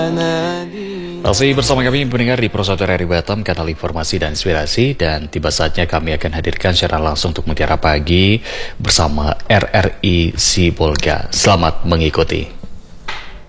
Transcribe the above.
Masih bersama kami pendengar di Pro 1 RRI Batam, kanal informasi dan inspirasi, dan tiba saatnya kami akan hadirkan secara langsung untuk Mutiara Pagi bersama RRI Sibolga. Selamat mengikuti.